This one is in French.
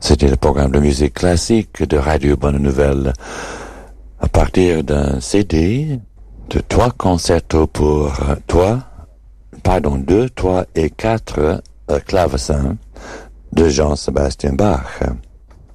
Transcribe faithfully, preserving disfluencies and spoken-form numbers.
C'était le programme de musique classique de Radio Bonne Nouvelle à partir d'un C D de trois concertos pour toi, pardon, deux, trois et quatre euh, clavecins de Jean-Sébastien Bach.